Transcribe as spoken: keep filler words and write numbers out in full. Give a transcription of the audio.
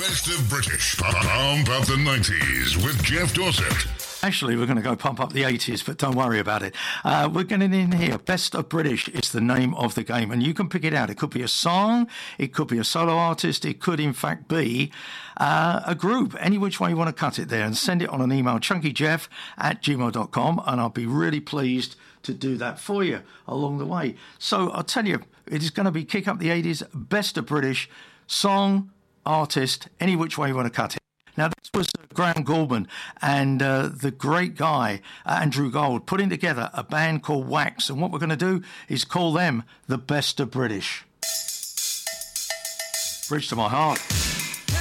Best of British. Pump up the nineties with Jeff Dorset. Actually, we're going to go pump up the eighties, but don't worry about it. Uh, we're getting in here. Best of British is the name of the game, and you can pick it out. It could be a song, it could be a solo artist, it could, in fact, be uh, a group. Any which way you want to cut it there, and send it on an email, chunkyjeff at gmail dot com, and I'll be really pleased to do that for you along the way. So I'll tell you, it is going to be Kick Up the eighties, Best of British, song, artist, any which way you want to cut it. Now, this was Graham Gouldman and uh, the great guy, uh, Andrew Gold, putting together a band called Wax. And what we're going to do is call them the Best of British. Bridge to my heart.